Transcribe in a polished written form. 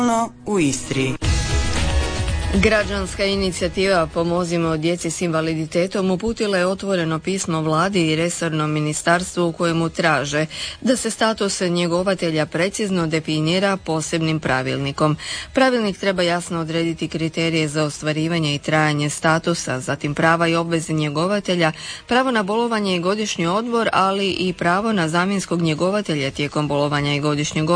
u Istri. Građanska inicijativa Pomozimo djeci s invaliditetom uputila je otvoreno pismo vladi i resornom ministarstvu u kojemu traže da se status njegovatelja precizno definira posebnim pravilnikom. Pravilnik treba jasno odrediti kriterije za ostvarivanje i trajanje statusa, zatim prava i obveze njegovatelja, pravo na bolovanje i godišnji odmor, ali i pravo na zamjenskog njegovatelja tijekom bolovanja i godišnjeg